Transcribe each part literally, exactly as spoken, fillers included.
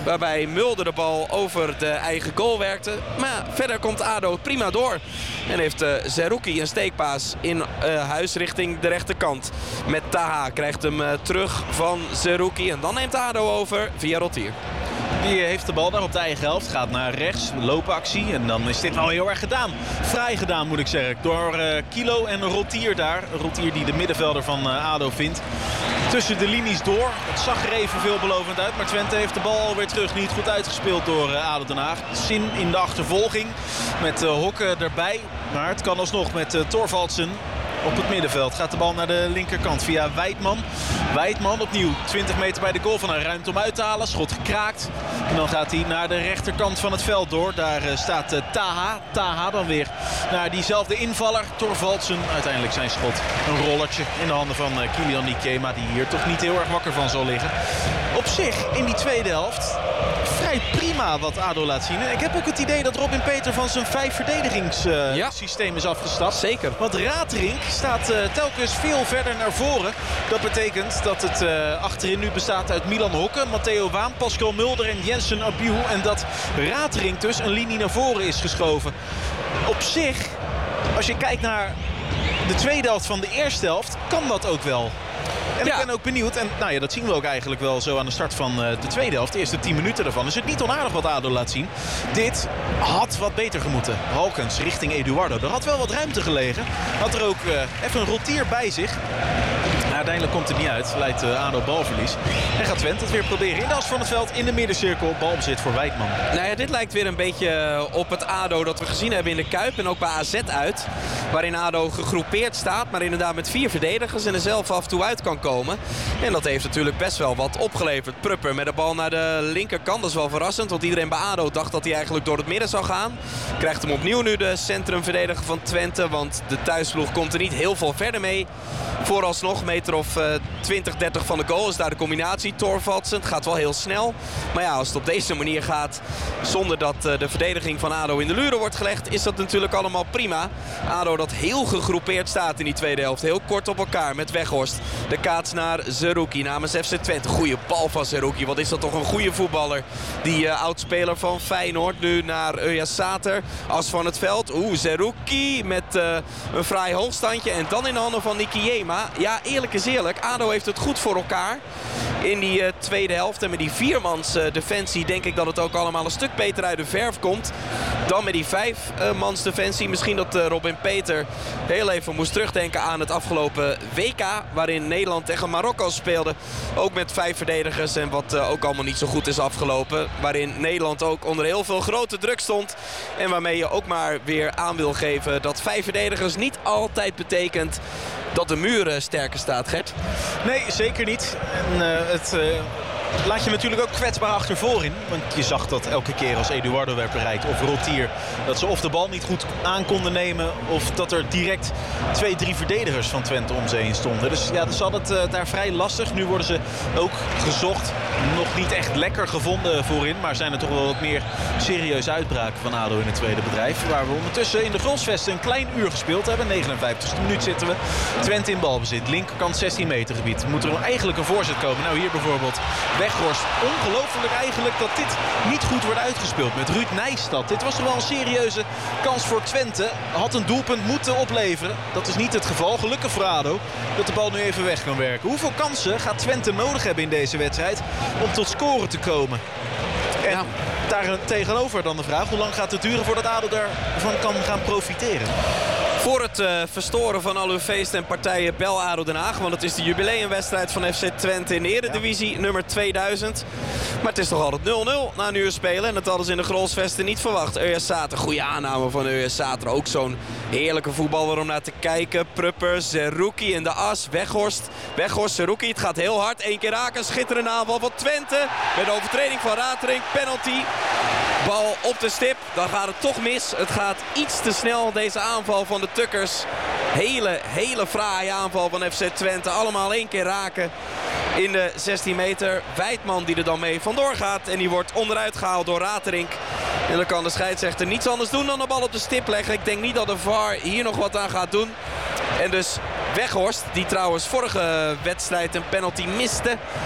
Waarbij Mulder de bal over de eigen goal werkte. Maar ja, verder komt ADO prima door. En heeft uh, Zerouki een steekpaas in uh, huis richting de rechterkant. Met Taha krijgt hem uh, terug van Zerouki. En dan neemt ADO over via Rotier. Die heeft de bal daar op de eigen helft. Gaat naar rechts. Loopactie. En dan is dit wel heel erg gedaan. Vrij gedaan moet ik zeggen. Door uh, Kilo en Rotier daar. Rotier die de middenvelder van uh, ADO vindt. Tussen de linies door. Het zag er even veelbelovend uit. Maar Twente heeft de bal alweer terug. Niet goed uitgespeeld door uh, ADO Den Haag. Zin in de achtervolging. Met uh, Hokken erbij. Maar het kan alsnog met uh, Thorvaldsen. Op het middenveld gaat de bal naar de linkerkant via Wijdman. Wijdman opnieuw twintig meter bij de goal van een ruimte om uit te halen. Schot gekraakt. En dan gaat hij naar de rechterkant van het veld door. Daar uh, staat uh, Taha. Taha dan weer naar diezelfde invaller. Thorvaldsen. Uiteindelijk zijn schot een rollertje in de handen van uh, Kylian Ikema. Die hier toch niet heel erg wakker van zal liggen. Op zich in die tweede helft vrij prima wat ADO laat zien. En ik heb ook het idee dat Robin Peter van zijn vijf verdedigingssysteem uh, ja. is afgestapt. Zeker. Want Raterink staat uh, telkens veel verder naar voren. Dat betekent dat het uh, achterin nu bestaat uit Milan Hokken, Matteo Waan, Pascal Mulder en Jensen Abiu. En dat Raterink dus een linie naar voren is geschoven. Op zich, als je kijkt naar de tweede helft van de eerste helft, kan dat ook wel. En ja. ik ben ook benieuwd, en nou ja, dat zien we ook eigenlijk wel zo aan de start van uh, de tweede helft. De eerste tien minuten daarvan is het niet onaardig wat ADO laat zien. Dit had wat beter gemoeten. Halkens richting Eduardo. Er had wel wat ruimte gelegen. Had er ook uh, even een Rotier bij zich. Maar uiteindelijk komt het niet uit. Leidt uh, ADO balverlies. En gaat Twente het weer proberen in de as van het veld. In de middencirkel. Balbezit voor Wijdman. Nou ja, dit lijkt weer een beetje op het ADO dat we gezien hebben in de Kuip. En ook bij A Z uit. Waarin ADO gegroepeerd staat. Maar inderdaad met vier verdedigers. En er zelf af en toe uit kan komen. En dat heeft natuurlijk best wel wat opgeleverd. Prupper met de bal naar de linkerkant. Dat is wel verrassend. Want iedereen bij ADO dacht dat hij eigenlijk door het midden zou gaan. Krijgt hem opnieuw nu de centrumverdediger van Twente. Want de thuisploeg komt er niet heel veel verder mee. Vooralsnog meter of uh, twintig, dertig van de goal is daar de combinatie. Thorvaldsen. Het gaat wel heel snel. Maar ja, als het op deze manier gaat. Zonder dat uh, de verdediging van ADO in de luren wordt gelegd. Is dat natuurlijk allemaal prima. ADO dat heel gegroepeerd staat in die tweede helft. Heel kort op elkaar met Weghorst. De kaats naar Zerouki namens F C Twente. Goeie bal van Zerouki. Wat is dat toch een goede voetballer. Die uh, oudspeler van Feyenoord. Nu naar Euja Sater. As van het veld. Oeh, Zerouki met uh, een fraai hoogstandje. En dan in de handen van Nikiema. Ja, eerlijk is eerlijk. ADO heeft het goed voor elkaar. In die uh, tweede helft. En met die viermans uh, defensie denk ik dat het ook allemaal een stuk beter uit de verf komt. Dan met die vijfmans uh, defensie. Misschien dat uh, Robin Peter heel even moest terugdenken aan het afgelopen W K. Waarin Nederland tegen Marokko speelde. Ook met vijf verdedigers. En wat uh, ook allemaal niet zo goed is afgelopen. Waarin Nederland ook onder heel veel grote druk stond. En waarmee je ook maar weer aan wil geven dat vijf verdedigers niet altijd betekent dat de muur sterker staat, Gert. Nee, zeker niet. En, uh, het uh, laat je natuurlijk ook kwetsbaar achter voorin. Want je zag dat elke keer als Eduardo werd bereikt of Rotier, dat ze of de bal niet goed aan konden nemen of dat er direct twee, drie verdedigers van Twente om ze heen stonden. Dus ja, ze hadden het uh, daar vrij lastig. Nu worden ze ook gezocht. Nog niet echt lekker gevonden voorin. Maar zijn er toch wel wat meer serieuze uitbraken van ADO in het tweede bedrijf. Waar we ondertussen in de Grolsvesten een klein uur gespeeld hebben. negenenvijftigste minuut zitten we. Twente in balbezit. Linkerkant zestien meter gebied. Moet er eigenlijk een voorzet komen. Nou hier bijvoorbeeld Weghorst. Ongelooflijk eigenlijk dat dit niet goed wordt uitgespeeld met Ruud Nijstad. Dit was toch wel een serieuze kans voor Twente. Had een doelpunt moeten opleveren. Dat is niet het geval. Gelukkig voor ADO dat de bal nu even weg kan werken. Hoeveel kansen gaat Twente nodig hebben in deze wedstrijd om tot scoren te komen? En ja. daar tegenover dan de vraag, hoe lang gaat het duren voordat ADO daarvan kan gaan profiteren? Voor het uh, verstoren van al uw feesten en partijen bel ADO Den Haag. Want het is de jubileumwedstrijd van F C Twente in de Eredivisie, ja. nummer tweeduizend. Maar het is toch altijd nul nul na een uur spelen. En dat hadden ze in de Grolsvesten niet verwacht. Euja Sater, goede aanname van Euja Sater. Ook zo'n heerlijke voetballer om naar te kijken. Prupper, Zerouki in de as. Weghorst, Weghorst, Zerouki. Het gaat heel hard. Eén keer raken, schitterende aanval van Twente. Met de overtreding van Raterink, penalty. Bal op de stip, dan gaat het toch mis. Het gaat iets te snel, deze aanval van de Tukkers. Hele, hele fraaie aanval van F C Twente. Allemaal één keer raken in de zestien meter. Wijdman die er dan mee vandoor gaat. En die wordt onderuit gehaald door Raterink. En dan kan de scheidsrechter niets anders doen dan de bal op de stip leggen. Ik denk niet dat de V A R hier nog wat aan gaat doen. En dus Weghorst, die trouwens vorige wedstrijd een penalty miste.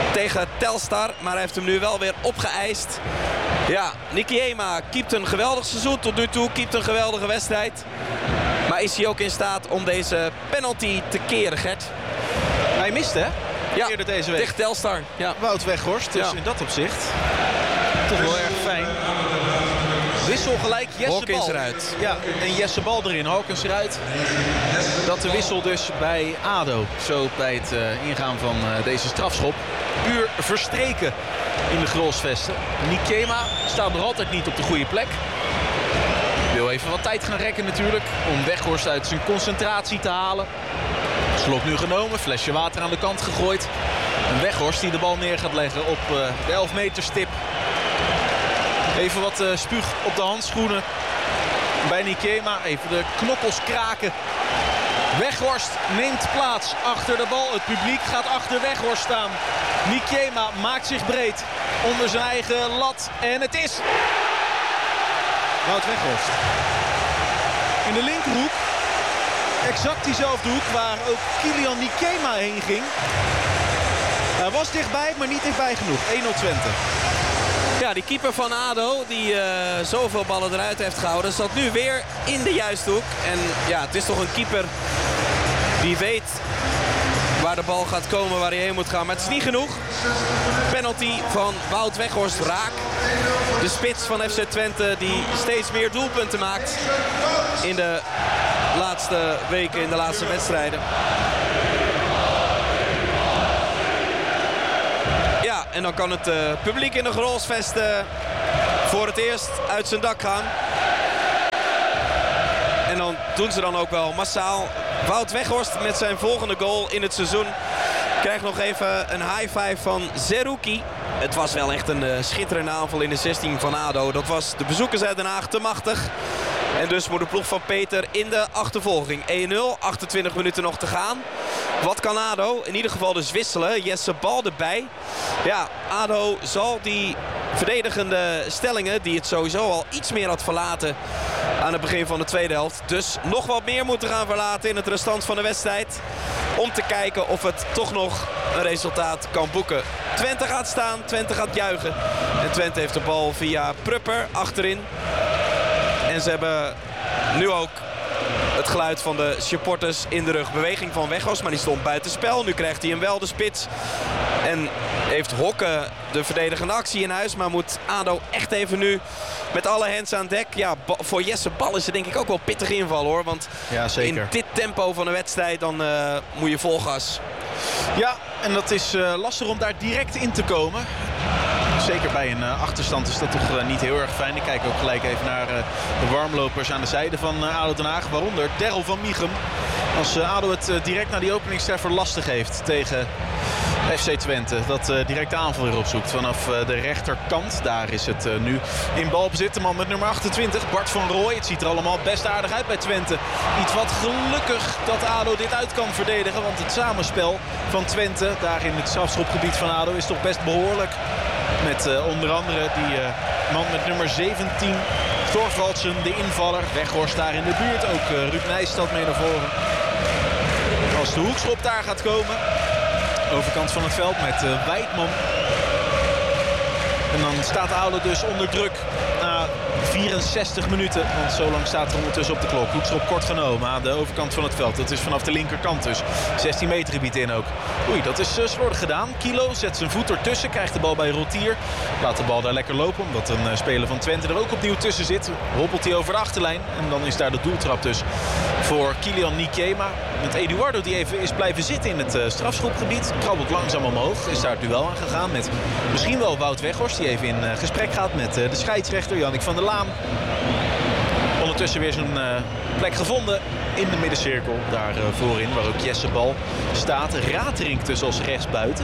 tegen Telstar. Maar hij heeft hem nu wel weer opgeëist. Ja, Nikiema keept een geweldig seizoen tot nu toe. Keept een geweldige wedstrijd. Maar is hij ook in staat om deze penalty te keren, Gert? Hij mist, hè? Ja, eerder deze week. tegen Telstar. Ja. Wout Weghorst, dus ja. in dat opzicht toch wel erg fijn. Wissel gelijk, Jesse Hawkins Bal. eruit. Ja, en Jesse Bal erin, Hawkins eruit. Dat de wissel dus bij ADO. Zo bij het uh, ingaan van uh, deze strafschop. Uur verstreken in de Grolsvesten. Nikiema staat nog altijd niet op de goede plek. Wil even wat tijd gaan rekken natuurlijk. Om Weghorst uit zijn concentratie te halen. Slok nu genomen, flesje water aan de kant gegooid. En Weghorst die de bal neer gaat leggen op uh, de elf meter stip. Even wat uh, spuug op de handschoenen bij Nikiema. Even de knokkels kraken. Weghorst neemt plaats achter de bal. Het publiek gaat achter Weghorst staan. Nikiema maakt zich breed onder zijn eigen lat. En het is Wout Weghorst. In de linkerhoek. Exact diezelfde hoek waar ook Kilian Nikiema heen ging. Hij was dichtbij, maar niet dichtbij genoeg. één nul Twente. Ja, die keeper van ADO, die uh, zoveel ballen eruit heeft gehouden, zat nu weer in de juiste hoek. En ja, het is toch een keeper die weet waar de bal gaat komen, waar hij heen moet gaan. Maar het is niet genoeg. Penalty van Wout Weghorst raak. De spits van F C Twente die steeds meer doelpunten maakt in de laatste weken, in de laatste wedstrijden. Ja, en dan kan het uh, publiek in de Grolsvesten voor het eerst uit zijn dak gaan. En dan doen ze dan ook wel massaal. Wout Weghorst met zijn volgende goal in het seizoen krijgt nog even een high five van Zerouki. Het was wel echt een uh, schitterende aanval in de zestien van ADO. Dat was de bezoekers uit Den Haag te machtig. En dus moet de ploeg van Peter in de achtervolging. één nul, achtentwintig minuten nog te gaan. Wat kan ADO? In ieder geval dus wisselen. Jesse Bal erbij. Ja, ADO zal die verdedigende stellingen, die het sowieso al iets meer had verlaten aan het begin van de tweede helft, dus nog wat meer moeten gaan verlaten in het restant van de wedstrijd. Om te kijken of het toch nog een resultaat kan boeken. Twente gaat staan, Twente gaat juichen. En Twente heeft de bal via Prupper achterin. En ze hebben nu ook het geluid van de supporters in de rug. Beweging van Weghorst, maar die stond buitenspel. Nu krijgt hij hem wel, de spits. En heeft Hokke de verdedigende actie in huis. Maar moet ADO echt even nu met alle hands aan dek. Ja, voor Jesse Bal is er denk ik ook wel pittig inval hoor. Want ja, zeker. In dit tempo van de wedstrijd dan uh, moet je vol gas. Ja, en dat is uh, lastig om daar direct in te komen. Zeker bij een uh, achterstand is dat toch uh, niet heel erg fijn. Ik kijk ook gelijk even naar uh, de warmlopers aan de zijde van uh, ADO Den Haag. Waaronder Daryl van Michum. Als uh, ADO het uh, direct naar die openingstreffer lastig heeft tegen F C Twente. Dat uh, direct de aanval weer opzoekt vanaf uh, de rechterkant. Daar is het uh, nu in balbezit. De man met nummer achtentwintig, Bart van Rooij. Het ziet er allemaal best aardig uit bij Twente. Iets wat gelukkig dat ADO dit uit kan verdedigen. Want het samenspel van Twente daar in het strafschopgebied van ADO is toch best behoorlijk. Met uh, onder andere die uh, man met nummer zeventien, Thorvaldsen, de invaller. Weghorst daar in de buurt. Ook uh, Ruud Nijs staat mee naar voren. Als de hoekschop daar gaat komen. Overkant van het veld met uh, Wijtman. En dan staat ADO dus onder druk na vierenzestig minuten. Want zo lang staat er ondertussen op de klok. Hoekschop kort genomen aan de overkant van het veld. Dat is vanaf de linkerkant dus. zestien meter gebied in ook. Oei, dat is uh, slordig gedaan. Kilo zet zijn voet ertussen. Krijgt de bal bij Rotier. Laat de bal daar lekker lopen. Omdat een uh, speler van Twente er ook opnieuw tussen zit. Hobbelt hij over de achterlijn. En dan is daar de doeltrap dus voor Kilian Nikiema. Met Eduardo die even is blijven zitten in het uh, strafschopgebied. Krabbelt langzaam omhoog. Is daar het duel aan gegaan met misschien wel Wout Weghorst. Die even in uh, gesprek gaat met uh, de scheidsrechter Jannik van der Laan. Ondertussen weer zijn uh, plek gevonden in de middencirkel. Daar uh, voorin waar ook Jesse Bal staat. Ratering tussen als rechtsbuiten.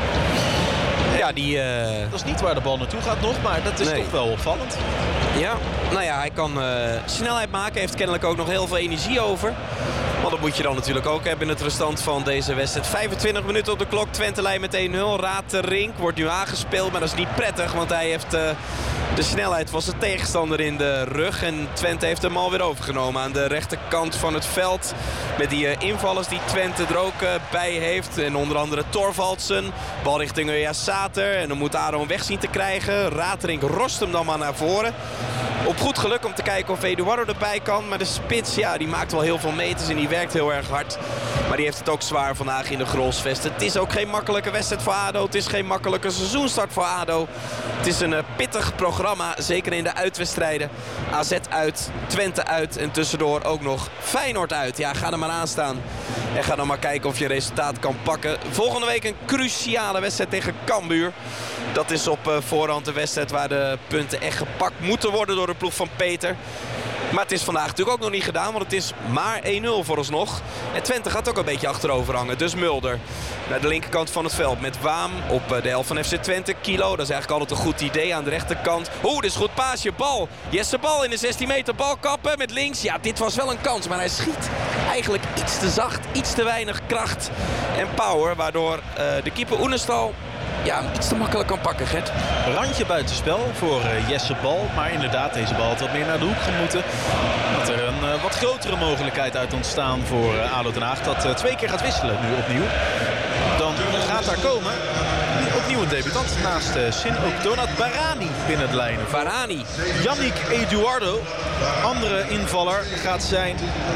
Ja, die... Uh... Dat is niet waar de bal naartoe gaat nog, maar dat is nee. toch wel opvallend. Ja, nou ja, hij kan uh, snelheid maken. Heeft kennelijk ook nog heel veel energie over. Want dat moet je dan natuurlijk ook hebben in het restant van deze wedstrijd. vijfentwintig minuten op de klok. Twente leidt met één nul. Raterink wordt nu aangespeeld, maar dat is niet prettig. Want hij heeft uh, de snelheid van zijn tegenstander in de rug. En Twente heeft hem alweer overgenomen aan de rechterkant van het veld. Met die uh, invallers die Twente er ook uh, bij heeft. En onder andere Thorvaldsen. Bal richting Urja Sater. En dan moet Ado een weg zien te krijgen. Raterink rost hem dan maar naar voren. Op goed geluk om te kijken of Eduardo erbij kan. Maar de spits, ja, die maakt wel heel veel meters en die werkt heel erg hard. Maar die heeft het ook zwaar vandaag in de Grolsvesten. Het is ook geen makkelijke wedstrijd voor ADO. Het is geen makkelijke seizoenstart voor ADO. Het is een uh, pittig programma, zeker in de uitwedstrijden. A Z uit, Twente uit en tussendoor ook nog Feyenoord uit. Ja, ga er maar aan staan. En ga dan maar kijken of je een resultaat kan pakken. Volgende week een cruciale wedstrijd tegen Cambuur. Dat is op uh, voorhand de wedstrijd waar de punten echt gepakt moeten worden door de ploeg van Peter. Maar het is vandaag natuurlijk ook nog niet gedaan, want het is maar één nul vooralsnog. En Twente gaat ook een beetje achterover hangen. Dus Mulder naar de linkerkant van het veld met Waam op de helft van F C Twente. Kilo, dat is eigenlijk altijd een goed idee aan de rechterkant. Oeh, dit is goed paasje, bal. Jesse Bal in de zestien meter, bal kappen met links. Ja, dit was wel een kans, maar hij schiet eigenlijk iets te zacht, iets te weinig kracht en power. Waardoor uh, de keeper Oenestal ja, iets te makkelijk kan pakken, Gert. Randje buitenspel voor uh, Jesse Bal. Maar inderdaad, deze bal had wat meer naar de hoek gemoeten. Dat er een uh, wat grotere mogelijkheid uit ontstaan voor uh, ADO Den Haag. Dat uh, twee keer gaat wisselen nu opnieuw. Dan gaat daar komen opnieuw een debutant. Naast uh, Sin ook Donat Barani binnen de lijnen. Barani. Yannick Eduardo. Andere invaller gaat zijn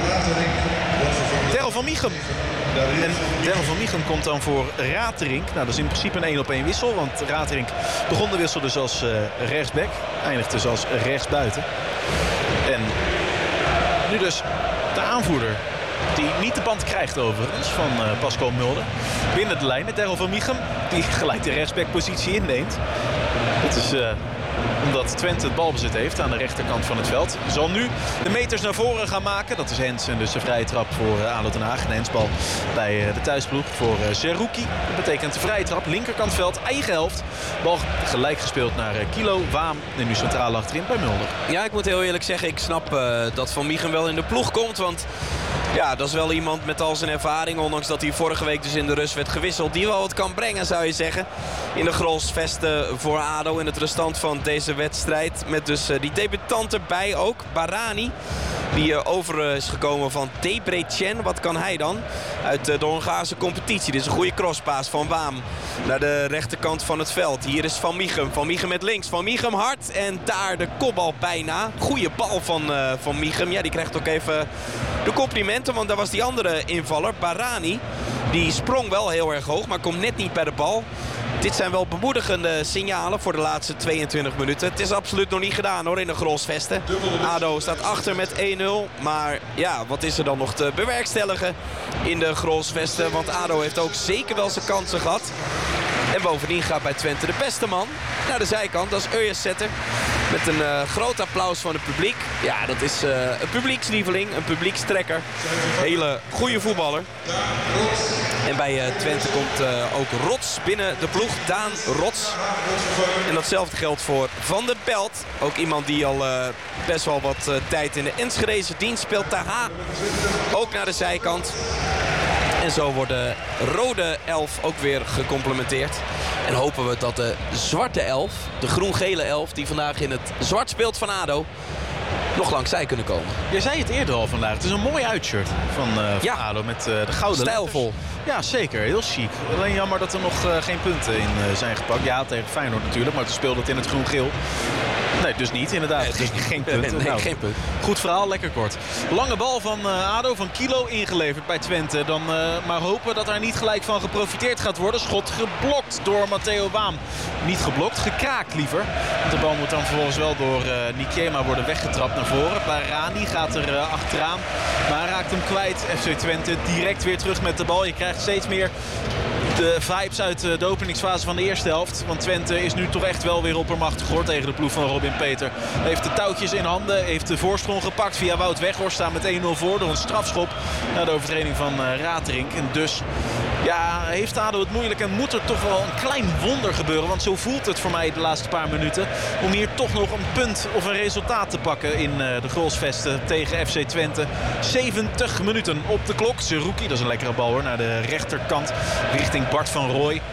Daryl van Michum. En Daryl van Michum komt dan voor Raterink. Nou, dat is in principe een één op één wissel. Want Raterink begon de wissel dus als uh, rechtsback. Eindigt dus als rechtsbuiten. En nu dus de aanvoerder. Die niet de band krijgt overigens van uh, Pascal Mulder. Binnen de lijnen. Daryl van Michum. Die gelijk de rechtsbackpositie inneemt. Het is Uh, omdat Twente het balbezit heeft aan de rechterkant van het veld. Zal nu de meters naar voren gaan maken. Dat is Hens en dus een vrije trap voor uh, ADO Den Haag. Een Hensbal bij uh, de thuisploeg voor uh, Zerouki. Dat betekent een vrije trap. Linkerkant veld, eigen helft. Bal gelijk gespeeld naar uh, Kilo, Waam. En nu centraal achterin bij Mulder. Ja, ik moet heel eerlijk zeggen, ik snap uh, dat Van Michum wel in de ploeg komt. Want ja, dat is wel iemand met al zijn ervaring. Ondanks dat hij vorige week dus in de rust werd gewisseld. Die wel wat kan brengen, zou je zeggen. In de Grolsvesten voor ADO in het restant van deze wedstrijd. Met dus uh, die debutant erbij ook. Barani. Die uh, over uh, is gekomen van Debrecen. Wat kan hij dan? Uit uh, de Hongaarse competitie. Dit is een goede crosspaas van Waam. Naar de rechterkant van het veld. Hier is Van Michum. Van Michum met links. Van Michum hard. En daar de kopbal bijna. Goeie bal van, uh, van Michum. Ja, die krijgt ook even de complimenten. Want daar was die andere invaller. Barani. Die sprong wel heel erg hoog. Maar komt net niet bij de bal. Dit zijn wel bemoedigende signalen voor de laatste tweeëntwintig minuten. Het is absoluut nog niet gedaan hoor in de Grolsvesten. ADO staat achter met één nul. Maar ja, wat is er dan nog te bewerkstelligen in de Grolsvesten? Want ADO heeft ook zeker wel zijn kansen gehad. En bovendien gaat bij Twente de beste man naar de zijkant. Dat is Urja Sater. Met een uh, groot applaus van het publiek. Ja, dat is uh, een publiekslieveling, een publiekstrekker. Hele goede voetballer. En bij uh, Twente komt uh, ook Rots binnen de ploeg. Daan Rots. En datzelfde geldt voor Van der Belt. Ook iemand die al uh, best wel wat uh, tijd in de Enschedese dienst speelt. Taha ook naar de zijkant. En zo wordt de rode elf ook weer gecomplementeerd. En hopen we dat de zwarte elf, de groen-gele elf die vandaag in het zwart speelt van ADO, nog langs zij kunnen komen. Je zei het eerder al vandaag. Het is een mooi uitshirt van, uh, van ja. ADO met uh, de gouden stijlvol. Letters. Ja, zeker. Heel chic. Alleen jammer dat er nog uh, geen punten in uh, zijn gepakt. Ja, tegen Feyenoord natuurlijk, maar toen speelde het in het groen-geel. Nee, dus niet inderdaad. Nee, dus geen punten. Nee, nou, geen punt. Goed verhaal, lekker kort. Lange bal van uh, ADO, van Kilo ingeleverd bij Twente. Dan uh, maar hopen dat er niet gelijk van geprofiteerd gaat worden. Schot geblokt door Matteo Waam. Niet geblokt, gekraakt liever. De bal moet dan vervolgens wel door uh, Nikiema worden weggetrapt naar voren. Barani gaat er uh, achteraan, maar raakt hem kwijt. F C Twente direct weer terug met de bal. Je krijgt steeds meer de vibes uit de openingsfase van de eerste helft. Want Twente is nu toch echt wel weer oppermachtig hoor tegen de ploeg van Robin Peter. Heeft de touwtjes in handen, heeft de voorsprong gepakt via Wout Weghorst. Staan met één nul voor door een strafschop na de overtreding van uh, Raterink. En dus Ja, heeft ADO het moeilijk en moet er toch wel een klein wonder gebeuren. Want zo voelt het voor mij de laatste paar minuten. Om hier toch nog een punt of een resultaat te pakken in uh, de Grolsvesten tegen F C Twente. zeventig minuten op de klok. Zerouki, dat is een lekkere bal hoor, naar de rechterkant richting Bart van Rooij.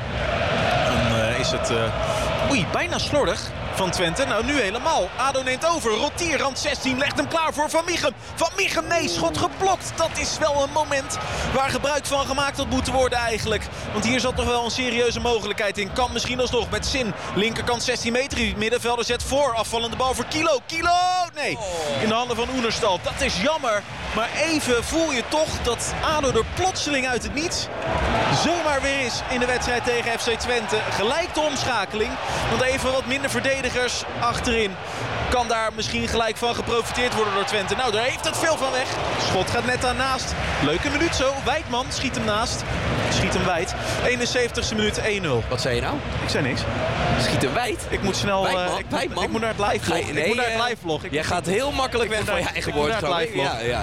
Dan uh, is het... Uh... Oei, bijna slordig van Twente. Nou, nu helemaal. ADO neemt over. Rotier, rand zestien, legt hem klaar voor Van Mieghem. Van Mieghem, nee, schot geblokt. Dat is wel een moment waar gebruik van gemaakt had moeten worden eigenlijk. Want hier zat toch wel een serieuze mogelijkheid in. Kan misschien alsnog met Zin. Linkerkant zestien meter. Middenvelder zet voor. Afvallende bal voor Kilo. Kilo! Nee, in de handen van Oenerstal. Dat is jammer. Maar even voel je toch dat ADO er plotseling uit het niets zomaar weer is in de wedstrijd tegen F C Twente. Gelijk de omschakeling. Want even wat minder verdedigers achterin. Kan daar misschien gelijk van geprofiteerd worden door Twente. Nou, daar heeft het veel van weg. Schot gaat net daarnaast. Leuke minuut zo. Wijdman schiet hem naast. Schiet hem wijd. eenenzeventigste minuut één nul. Wat zei je nou? Ik zei niks. Schiet hem wijd? Ik moet snel... Wijdman, uh, ik, Wijdman. ik moet naar het live vlog. Nee, ik moet naar het uh, live vlog. Jij gaat heel makkelijk weg van je eigen woord. Ja, ja.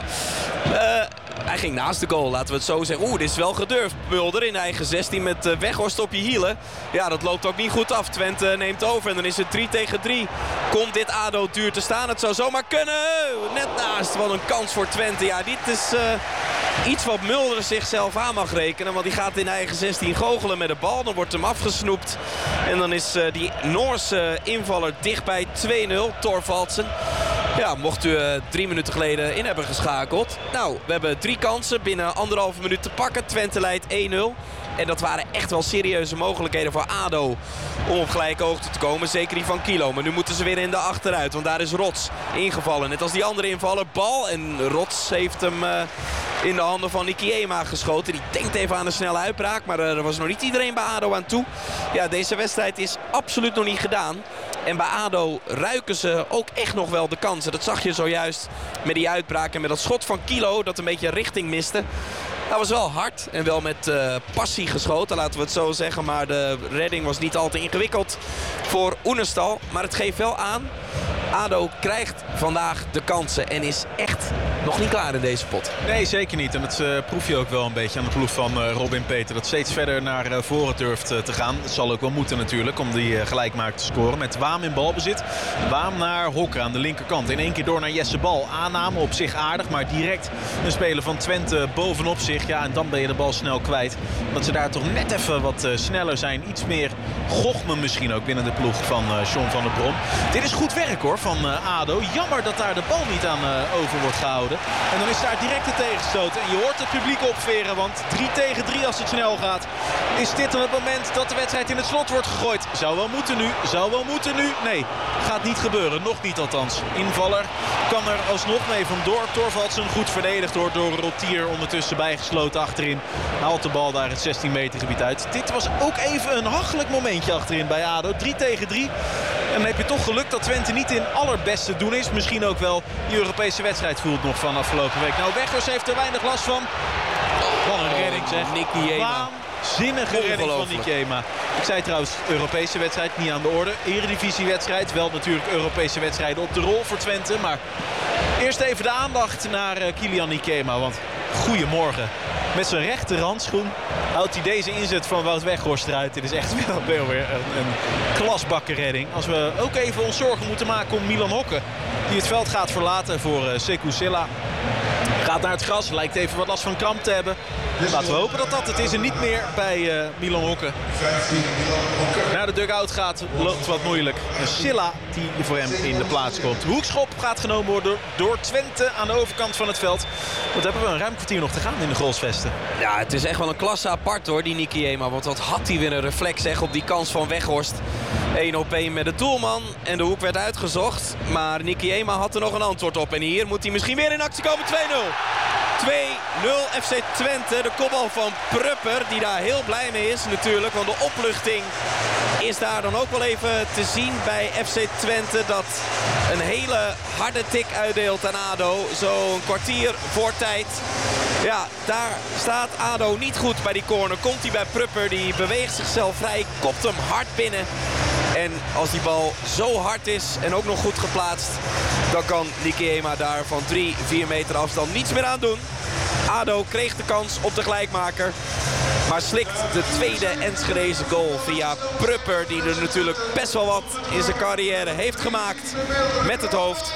Uh, hij ging naast de goal, laten we het zo zeggen. Oeh, dit is wel gedurfd. Mulder in de eigen zestien met uh, Weghorst op je hielen. Ja, dat loopt ook niet goed af. Twente neemt over en dan is het drie tegen drie. Komt dit ADO duur te staan? Het zou zomaar kunnen. Net naast. Wat een kans voor Twente. Ja, dit is uh, iets wat Mulder zichzelf aan mag rekenen. Want die gaat in de eigen zestien goochelen met de bal. Dan wordt hem afgesnoept. En dan is uh, die Noorse invaller dicht bij twee nul. Thorvaldsen. Ja, mocht u uh, drie minuten geleden in hebben geschakeld. Nou, we hebben drie kansen binnen anderhalve minuut te pakken. Twente leidt één nul. En dat waren echt wel serieuze mogelijkheden voor ADO om op gelijke hoogte te komen. Zeker die van Kilo. Maar nu moeten ze weer in de achteruit. Want daar is Rots ingevallen. Net als die andere invaller. Bal. En Rots heeft hem uh, in de handen van Nikiema geschoten. Die denkt even aan een snelle uitbraak. Maar uh, er was nog niet iedereen bij ADO aan toe. Ja, deze wedstrijd is absoluut nog niet gedaan. En bij ADO ruiken ze ook echt nog wel de kansen. Dat zag je zojuist met die uitbraak en met dat schot van Kilo. Dat een beetje richting miste. Dat was wel hard en wel met uh, passie geschoten, laten we het zo zeggen. Maar de redding was niet al te ingewikkeld voor Oenerstal. Maar het geeft wel aan, ADO krijgt vandaag de kansen en is echt nog niet klaar in deze pot. Nee, zeker niet. En dat uh, proef je ook wel een beetje aan de ploeg van uh, Robin Peter. Dat steeds verder naar uh, voren durft uh, te gaan. Het zal ook wel moeten natuurlijk om die uh, gelijkmaker te scoren. Met Waam in balbezit. Waam naar Hokker aan de linkerkant. In één keer door naar Jesse Bal. Aanname op zich aardig, maar direct een speler van Twente bovenop zich. Ja, en dan ben je de bal snel kwijt. Omdat ze daar toch net even wat uh, sneller zijn. Iets meer gochme misschien ook binnen de ploeg van uh, John van der Brom. Dit is goed werk hoor van uh, ADO. Jammer dat daar de bal niet aan uh, over wordt gehouden. En dan is daar direct de tegenstoot. En je hoort het publiek opveren, want drie tegen drie als het snel gaat. Is dit dan het moment dat de wedstrijd in het slot wordt gegooid? Zou wel moeten nu, zou wel moeten nu. Nee, gaat niet gebeuren. Nog niet althans. Invaller kan er alsnog mee vandoor. Thorvaldsen goed verdedigd door, door Rotier ondertussen bijgesloten achterin. Haalt de bal daar het zestien meter gebied uit. Dit was ook even een hachelijk momentje achterin bij ADO. drie tegen drie. En dan heb je toch geluk dat Twente niet in allerbeste doen is. Misschien ook wel die Europese wedstrijd voelt nog van afgelopen week. Nou, Weghorst heeft er weinig last van. Wat een redding zeg. Nikiema. Waanzinnige redding van Nikiema. Ik zei trouwens, Europese wedstrijd niet aan de orde. Eredivisiewedstrijd. Wel natuurlijk Europese wedstrijden op de rol voor Twente. Maar eerst even de aandacht naar uh, Kylian Nikiema. Want goedemorgen. Met zijn rechter handschoen houdt hij deze inzet van Wout Weghorst eruit. Dit is echt wel weer een, een klasbakkenredding. Als we ook even ons zorgen moeten maken om Milan Hokke. Die het veld gaat verlaten voor uh, Sekou Silla. Gaat naar het gras, lijkt even wat last van kramp te hebben. Laten we hopen dat dat het is en niet meer bij uh, Milan Hokke. Naar de dugout gaat, loopt wat moeilijk. En Silla die voor hem in de plaats komt. De hoekschop gaat genomen worden door Twente aan de overkant van het veld. Wat hebben we een ruim kwartier nog te gaan in de Grolsvesten. Ja, het is echt wel een klasse apart hoor, die Nikiema. Want wat had hij weer een reflex zeg, op die kans van Weghorst. één op één met de doelman. En de hoek werd uitgezocht. Maar Nikiema had er nog een antwoord op. En hier moet hij misschien weer in actie komen. twee nul. twee nul F C Twente. De kopbal van Prupper. Die daar heel blij mee is natuurlijk. Want de opluchting is daar dan ook wel even te zien bij F C Twente. Dat een hele harde tik uitdeelt aan ADO. Zo'n kwartier voor tijd. Ja, daar staat ADO niet goed bij die corner. Komt hij bij Prupper. Die beweegt zichzelf vrij. Kopt hem hard binnen. En als die bal zo hard is en ook nog goed geplaatst, dan kan Nikiema daar van drie, vier meter afstand niets meer aan doen. ADO kreeg de kans op de gelijkmaker. Maar slikt de tweede Enschedeze goal via Prupper. Die er natuurlijk best wel wat in zijn carrière heeft gemaakt met het hoofd.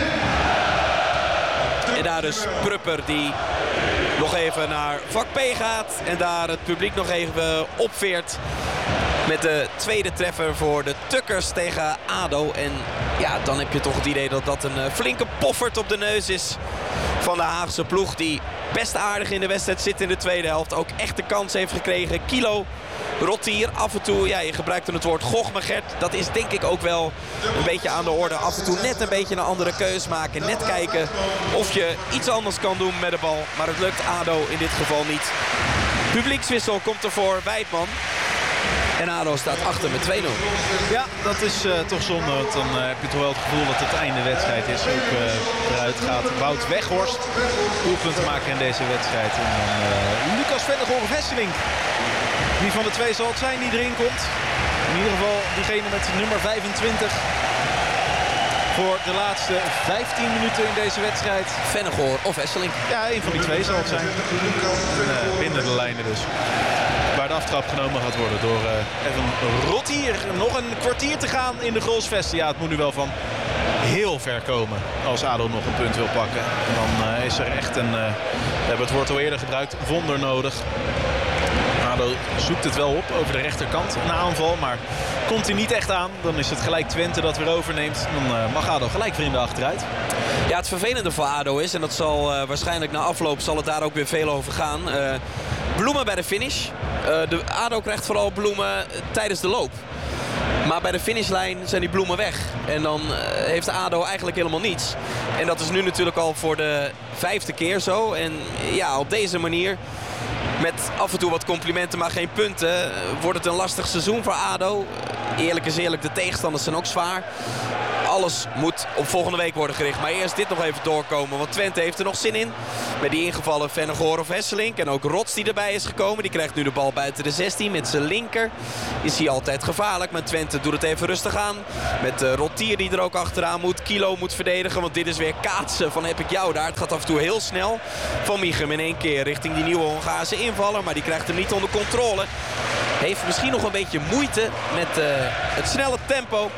En daar dus Prupper die nog even naar vak P gaat. En daar het publiek nog even opveert. Met de tweede treffer voor de Tukkers tegen ADO. En ja, dan heb je toch het idee dat dat een flinke poffert op de neus is van de Haagse ploeg. Die best aardig in de wedstrijd zit in de tweede helft. Ook echt de kans heeft gekregen. Kilo, Rottier, af en toe, ja, je gebruikte het woord Gochmegert. Dat is denk ik ook wel een beetje aan de orde. Af en toe net een beetje een andere keus maken. Net kijken of je iets anders kan doen met de bal. Maar het lukt ADO in dit geval niet. Publiekswissel komt er voor Wijtman. En ADO staat achter met twee nul. Ja, dat is uh, toch zonde. Want dan uh, heb je toch wel het gevoel dat het einde wedstrijd is. Ook uh, eruit gaat Wout Weghorst. Doelpunten maken in deze wedstrijd. En dan uh, Lucas Vennegoor of Hesselink. Wie van de twee zal het zijn die erin komt. In ieder geval diegene met nummer vijfentwintig. Voor de laatste vijftien minuten in deze wedstrijd. Vennegoor of Hesselink. Ja, een van die twee zal het zijn. En, uh, binnen de lijnen dus. Waar de aftrap genomen gaat worden door uh, Evan Rottier. Nog een kwartier te gaan in de goalsvesten. Ja, het moet nu wel van heel ver komen als ADO nog een punt wil pakken. En dan uh, is er echt een, uh, we hebben het woord al eerder gebruikt, wonder nodig. ADO zoekt het wel op over de rechterkant, een aanval, maar komt hij niet echt aan. Dan is het gelijk Twente dat weer overneemt. Dan uh, mag ADO gelijk vrienden achteruit. Ja, het vervelende voor ADO is, en dat zal uh, waarschijnlijk na afloop zal het daar ook weer veel over gaan. Uh, bloemen bij de finish. Uh, de ADO krijgt vooral bloemen uh, tijdens de loop. Maar bij de finishlijn zijn die bloemen weg. En dan uh, heeft ADO eigenlijk helemaal niets. En dat is nu natuurlijk al voor de vijfde keer zo. En ja, op deze manier, met af en toe wat complimenten, maar geen punten, uh, wordt het een lastig seizoen voor ADO. Eerlijk is eerlijk, de tegenstanders zijn ook zwaar. Alles moet op volgende week worden gericht. Maar eerst dit nog even doorkomen. Want Twente heeft er nog zin in. Met die ingevallen Vennegoor of Hesselink. En ook Rots die erbij is gekomen. Die krijgt nu de bal buiten de zestien. Met zijn linker is hij altijd gevaarlijk. Maar Twente doet het even rustig aan. Met uh, Rottier die er ook achteraan moet. Kilo moet verdedigen. Want dit is weer kaatsen van heb ik jou daar. Het gaat af en toe heel snel. Van Michem in één keer richting die nieuwe Hongaarse invaller. Maar die krijgt hem niet onder controle. Heeft misschien nog een beetje moeite met uh, het snelle tempo.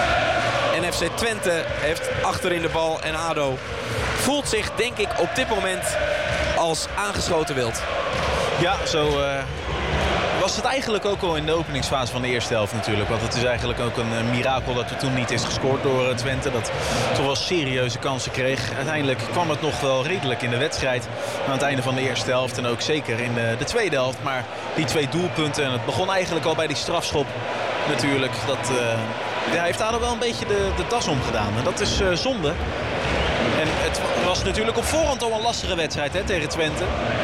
En F C Twente heeft achterin de bal en ADO voelt zich denk ik op dit moment als aangeschoten wild. Ja, zo uh, was het eigenlijk ook al in de openingsfase van de eerste helft natuurlijk. Want het is eigenlijk ook een uh, mirakel dat er toen niet is gescoord door uh, Twente. Dat toch wel serieuze kansen kreeg. Uiteindelijk kwam het nog wel redelijk in de wedstrijd aan het einde van de eerste helft. En ook zeker in de, de tweede helft. Maar die twee doelpunten, en het begon eigenlijk al bij die strafschop natuurlijk. Dat... Uh, Ja, hij heeft ADO wel een beetje de, de das omgedaan. En dat is uh, zonde. En het was natuurlijk op voorhand al een lastige wedstrijd hè, tegen Twente.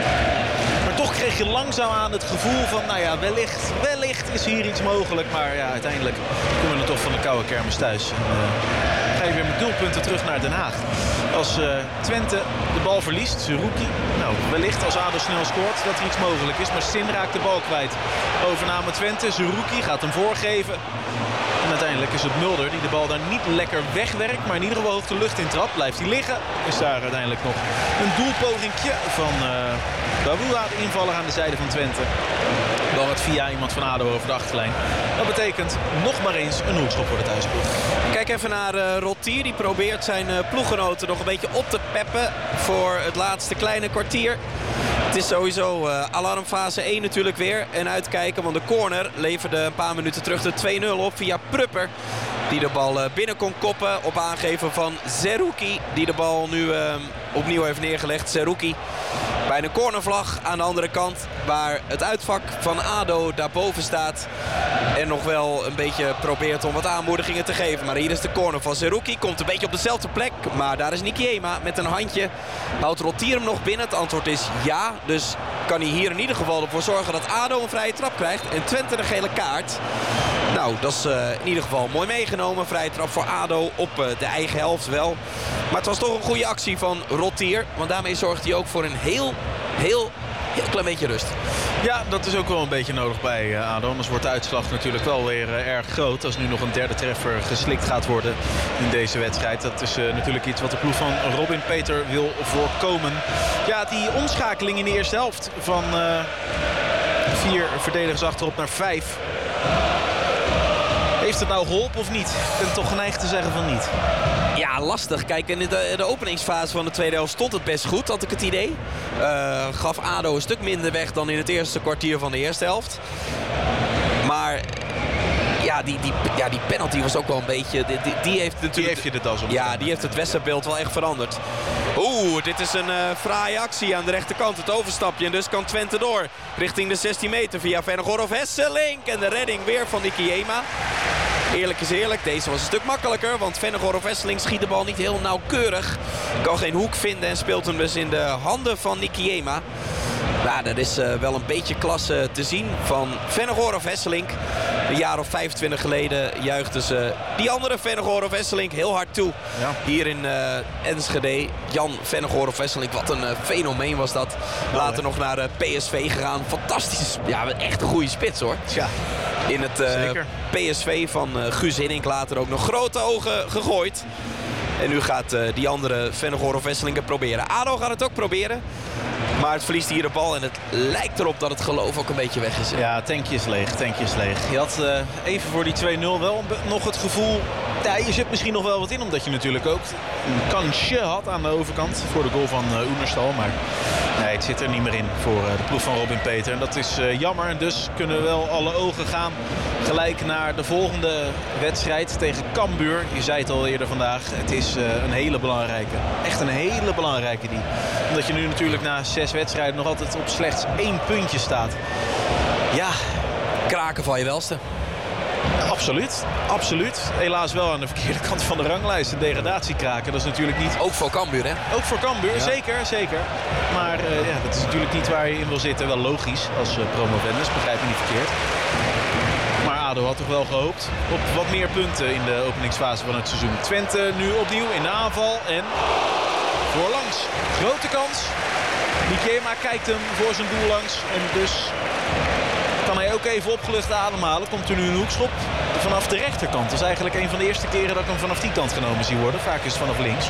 Maar toch kreeg je langzaamaan het gevoel van, nou ja, wellicht, wellicht is hier iets mogelijk. Maar ja, uiteindelijk komen we toch van de koude kermis thuis. En, uh, ga je weer met doelpunten terug naar Den Haag. Als uh, Twente de bal verliest, Zerouki, nou wellicht als ADO snel scoort dat er iets mogelijk is. Maar Sin raakt de bal kwijt. Overname Twente, Zerouki gaat hem voorgeven. En uiteindelijk is het Mulder die de bal daar niet lekker wegwerkt. Maar in ieder geval hoog de lucht in trap. Blijft hij liggen. Is daar uiteindelijk nog een doelpogingje van uh, Bawua, de invaller aan de zijde van Twente. Dan het via iemand van ADO over de achterlijn. Dat betekent nog maar eens een hoekschop voor de thuisploeg. Kijk even naar uh, Rottier. Die probeert zijn uh, ploeggenoten nog een beetje op te peppen voor het laatste kleine kwartier. Het is sowieso uh, alarmfase één natuurlijk weer. En uitkijken, want de corner leverde een paar minuten terug de twee nul op via Prupper. Die de bal uh, binnen kon koppen op aangeven van Zerouki. Die de bal nu uh, opnieuw heeft neergelegd. Zerouki bij een cornervlag aan de andere kant. Waar het uitvak van ADO daarboven staat. En nog wel een beetje probeert om wat aanmoedigingen te geven. Maar hier is de corner van Zerouki. Komt een beetje op dezelfde plek. Maar daar is Nikiema met een handje. Houdt Rottier hem nog binnen? Het antwoord is ja. Dus kan hij hier in ieder geval ervoor zorgen dat ADO een vrije trap krijgt. En Twente een gele kaart. Nou, dat is uh, in ieder geval mooi meegenomen. Vrije trap voor ADO op uh, de eigen helft wel. Maar het was toch een goede actie van Rottier. Want daarmee zorgt hij ook voor een heel, heel, heel klein beetje rust. Ja, dat is ook wel een beetje nodig bij uh, ADO. Anders wordt de uitslag natuurlijk wel weer uh, erg groot. Als nu nog een derde treffer geslikt gaat worden in deze wedstrijd. Dat is uh, natuurlijk iets wat de ploeg van Robin Peter wil voorkomen. Ja, die omschakeling in de eerste helft van... Uh... Vier verdedigers achterop naar vijf. Heeft het nou geholpen of niet? Ik ben toch geneigd te zeggen van niet. Ja, lastig. Kijk, in de, in de openingsfase van de tweede helft stond het best goed, had ik het idee. Uh, gaf A D O een stuk minder weg dan in het eerste kwartier van de eerste helft. Maar ja, die, die, ja, die penalty was ook wel een beetje... Die, die, die heeft natuurlijk... Die heeft je de das om. Ja, die heeft het wedstrijdbeeld wel echt veranderd. Oeh, dit is een uh, fraaie actie aan de rechterkant. Het overstapje en dus kan Twente door. Richting de zestien meter via Vennegoor of Hesselink. En de redding weer van Nikiema. Eerlijk is eerlijk, deze was een stuk makkelijker. Want Vennegoor of Hesselink schiet de bal niet heel nauwkeurig. Kan geen hoek vinden en speelt hem dus in de handen van Nikiema. Nou, dat is uh, wel een beetje klasse te zien van Vennegoor of Hesselink. Een jaar of vijfentwintig geleden juichten ze die andere Vennegoor of Hesselink heel hard toe. Ja. Hier in uh, Enschede. Jan Vennegoor of Hesselink, wat een uh, fenomeen was dat. Later oh, nog naar uh, P S V gegaan. Fantastisch. Ja, echt een goede spits hoor. Ja. In het uh, P S V van uh, Guus Hiddink later ook nog grote ogen gegooid. En nu gaat uh, die andere Vennegoor of Hesselink het proberen. A D O gaat het ook proberen. Maar het verliest hier de bal en het lijkt erop dat het geloof ook een beetje weg is. Hè? Ja, tankje is leeg, tankje is leeg. Je had uh, even voor die twee nul wel nog het gevoel... Ja, je zit misschien nog wel wat in, omdat je natuurlijk ook een kansje had aan de overkant voor de goal van uh, Oenerstal. Maar nee, het zit er niet meer in voor uh, de ploeg van Robin Peter. En dat is uh, jammer. En dus kunnen wel alle ogen gaan gelijk naar de volgende wedstrijd tegen Cambuur. Je zei het al eerder vandaag, het is uh, een hele belangrijke. Echt een hele belangrijke die. Omdat je nu natuurlijk na zes wedstrijden nog altijd op slechts één puntje staat. Ja. Kraken van je welste. Absoluut, absoluut. Helaas wel aan de verkeerde kant van de ranglijst. Een degradatie kraken, dat is natuurlijk niet... Ook voor Cambuur, hè? Ook voor Cambuur, ja. zeker, zeker. Maar uh, ja, dat is natuurlijk niet waar je in wil zitten. Wel logisch als uh, promovendus, begrijp je niet verkeerd. Maar A D O had toch wel gehoopt op wat meer punten in de openingsfase van het seizoen. Twente nu opnieuw in de aanval en voorlangs. Grote kans. Nikiema kijkt hem voor zijn doel langs en dus... kan hij ook even opgelucht ademhalen. Komt er nu een hoekschop vanaf de rechterkant. Dat is eigenlijk een van de eerste keren dat ik hem vanaf die kant genomen zie worden. Vaak is het vanaf links.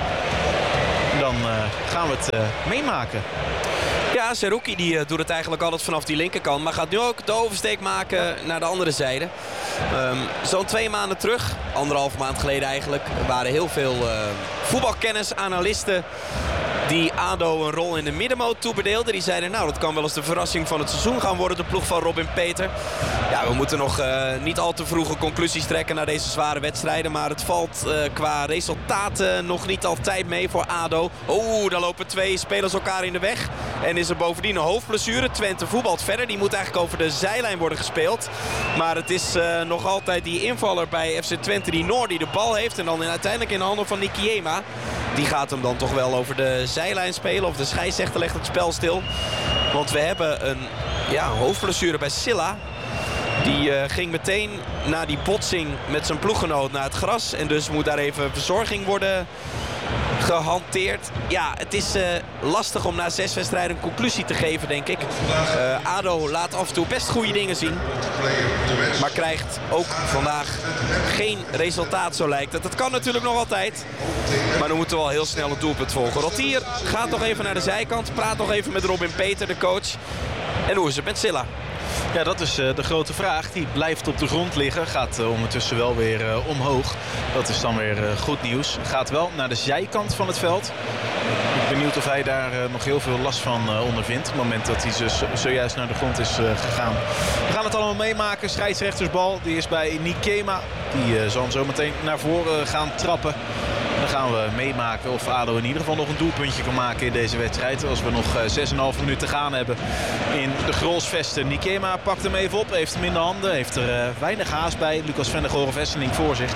Dan uh, gaan we het uh, meemaken. Ja, Seruki die uh, doet het eigenlijk altijd vanaf die linkerkant. Maar gaat nu ook de oversteek maken naar de andere zijde. Um, Zo'n twee maanden terug, anderhalf maand geleden eigenlijk, waren heel veel uh, voetbalkennis, analisten die A D O een rol in de middenmoot toebedeelden. Die zeiden, nou, dat kan wel eens de verrassing van het seizoen gaan worden, de ploeg van Robin Peter. Ja, we moeten nog uh, niet al te vroege conclusies trekken naar deze zware wedstrijden. Maar het valt uh, qua resultaten nog niet altijd mee voor A D O. Oeh, daar lopen twee spelers elkaar in de weg. En is er bovendien een hoofdblessure. Twente voetbalt verder. Die moet eigenlijk over de zijlijn worden gespeeld. Maar het is uh, nog altijd die invaller bij F C Twente, die Noor, die de bal heeft. En dan uiteindelijk in de handen van Nikiema. Die gaat hem dan toch wel over de zijlijn spelen. Of de scheidsrechter legt het spel stil. Want we hebben een ja, hoofdblessure bij Silla. Die uh, ging meteen na die botsing met zijn ploeggenoot naar het gras. En dus moet daar even verzorging worden gehanteerd. Ja, het is uh, lastig om na zes wedstrijden een conclusie te geven, denk ik. Uh, A D O laat af en toe best goede dingen zien. Maar krijgt ook vandaag geen resultaat, zo lijkt het. Dat kan natuurlijk nog altijd. Maar dan moeten we wel heel snel het doelpunt volgen. Rotier gaat nog even naar de zijkant. Praat nog even met Robin Peter, de coach. En hoe is het met Silla? Ja, dat is uh, de grote vraag. Die blijft op de grond liggen. Gaat uh, ondertussen wel weer uh, omhoog. Dat is dan weer uh, goed nieuws. Gaat wel naar de zijkant van het veld. Ik ben benieuwd of hij daar uh, nog heel veel last van uh, ondervindt. Op het moment dat hij dus zojuist naar de grond is uh, gegaan. We gaan het allemaal meemaken. Scheidsrechtersbal. Die is bij Nikiema. Die uh, zal hem zo meteen naar voren gaan trappen. Dan gaan we meemaken of A D O in ieder geval nog een doelpuntje kan maken in deze wedstrijd. Als we nog zes komma vijf minuten te gaan hebben in de Grolsvesten. Nikiema pakt hem even op, heeft hem in de handen. Heeft er uh, weinig haast bij. Lucas Vennegoor of Hesselink voor zich.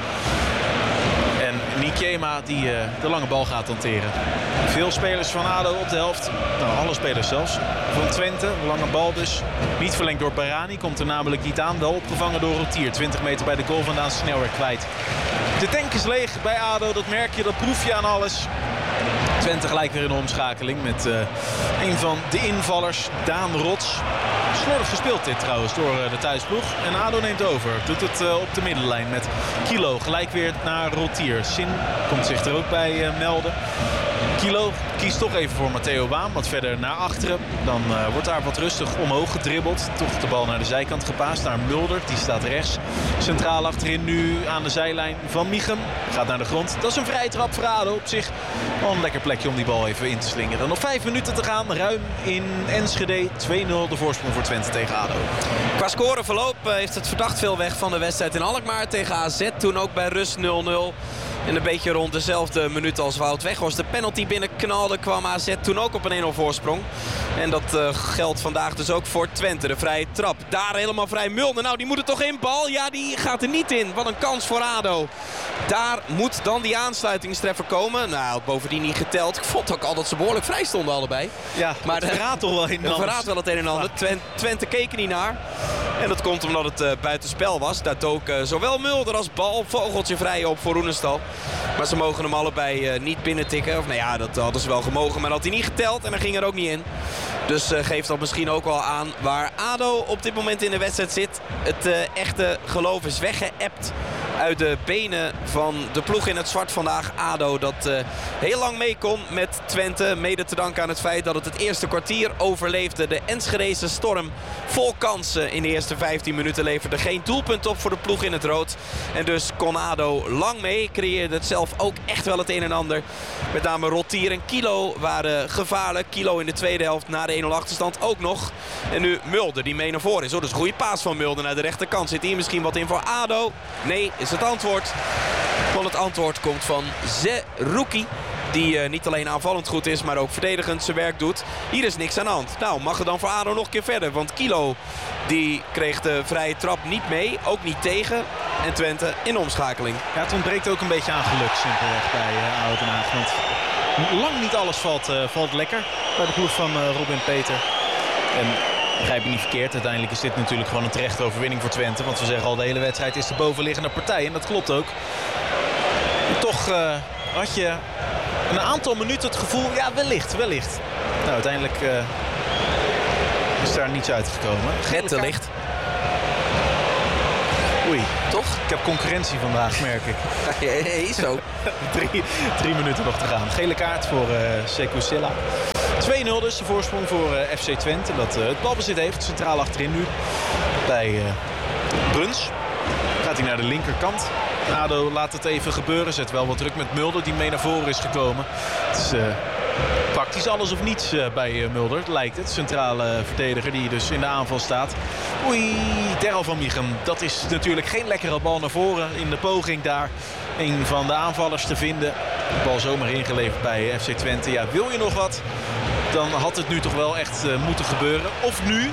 En Nikiema die uh, de lange bal gaat hanteren. Veel spelers van A D O op de helft. Nou, alle spelers zelfs. Van Twente, lange bal dus. Niet verlengd door Barani, komt er namelijk niet aan. Wel opgevangen door Rotier. twintig meter bij de goal vandaan, snel weer kwijt. De tank is leeg bij A D O, dat merk je, dat proef je aan alles. Twente gelijk weer in de omschakeling met uh, een van de invallers, Daan Rots. Slordig gespeeld dit trouwens door uh, de thuisploeg. En A D O neemt over. Doet het uh, op de middenlijn met Kilo. Gelijk weer naar Rotier. Sin komt zich er ook bij uh, melden. Kilo kiest toch even voor Matteo Waam. Wat verder naar achteren. Dan uh, wordt daar wat rustig omhoog gedribbeld. Toch de bal naar de zijkant gepaast. Naar Mulder. Die staat rechts. Centraal achterin nu aan de zijlijn van Michem. Gaat naar de grond. Dat is een vrije trap voor ADO. Op zich wel een lekker plekje om die bal even in te slingeren. Nog vijf minuten te gaan. Ruim in Enschede. twee nul de voorsprong voor Twente tegen ADO. Qua scoreverloop heeft het verdacht veel weg van de wedstrijd in Alkmaar tegen A Z. Toen ook bij rust nul nul. En een beetje rond dezelfde minuut als Wout Weghorst de penalty binnenknalde, kwam A Z toen ook op een één nul voorsprong. En dat uh, geldt vandaag dus ook voor Twente. De vrije trap. Daar helemaal vrij Mulder. Nou, die moet er toch in. Bal. Ja, die gaat er niet in. Wat een kans voor ADO. Daar moet dan die aansluitingstreffer komen. Nou, bovendien niet geteld. Ik vond ook al dat ze behoorlijk vrij stonden allebei. Ja, maar het verraadt toch wel een en ander. Het verraadt wel het een en ander. Twente, Twente keek er niet naar. En dat komt omdat het uh, buitenspel was. Daar dook uh, zowel Mulder als Bal vogeltje vrij op voor Roenestal. Maar ze mogen hem allebei uh, niet binnentikken. Of nou ja, dat hadden ze wel gemogen. Maar dat had hij niet geteld en dan ging er ook niet in. Dus uh, geeft dat misschien ook wel aan waar ADO op dit moment in de wedstrijd zit. Het uh, echte geloof is weggeëpt uit de benen van de ploeg in het zwart vandaag. ADO dat uh, heel lang mee kon met Twente. Mede te danken aan het feit dat het het eerste kwartier overleefde. De Enschedese storm vol kansen in de eerste vijftien minuten leverde geen doelpunt op voor de ploeg in het rood. En dus kon ADO lang mee. Creëerde het zelf ook echt wel het een en ander. Met name Rottier en Kilo waren gevaarlijk. Kilo in de tweede helft na de één nul achterstand ook nog. En nu Mulder die mee naar voren is. Oh, dat is een goede paas van Mulder naar de rechterkant. Zit hier misschien wat in voor ADO? Nee, is het antwoord. Want het antwoord komt van Zerouki. Die uh, niet alleen aanvallend goed is, maar ook verdedigend zijn werk doet. Hier is niks aan de hand. Nou, mag er dan voor ADO nog een keer verder. Want Kilo die kreeg de vrije trap niet mee. Ook niet tegen. En Twente in omschakeling. Ja, het ontbreekt ook een beetje aan geluk simpelweg bij uh, ADO Den Haag. Want lang niet alles valt, uh, valt lekker bij de ploeg van uh, Robin Peter. En begrijp je niet verkeerd. Uiteindelijk is dit natuurlijk gewoon een terechte overwinning voor Twente. Want we zeggen al, de hele wedstrijd is de bovenliggende partij. En dat klopt ook. En toch uh, had je een aantal minuten het gevoel, ja, wellicht, wellicht. Nou, uiteindelijk uh, is daar niets uitgekomen. Net te licht. Oei. Toch? Ik heb concurrentie vandaag, merk ik. Hey, zo. drie, drie minuten nog te gaan. Gele kaart voor uh, Sekou Silla. twee nul dus, de voorsprong voor uh, F C Twente. Dat uh, het balbezit heeft, centraal achterin nu. Bij uh, Bruns. Gaat hij naar de linkerkant. ADO laat het even gebeuren. Zet wel wat druk met Mulder die mee naar voren is gekomen. Het is uh, praktisch alles of niets uh, bij uh, Mulder, lijkt het. Centrale uh, verdediger die dus in de aanval staat. Oei, Daryl van Michem. Dat is natuurlijk geen lekkere bal naar voren in de poging daar. Een van de aanvallers te vinden. De bal zomaar ingeleverd bij F C Twente. Ja, wil je nog wat? Dan had het nu toch wel echt uh, moeten gebeuren. Of nu.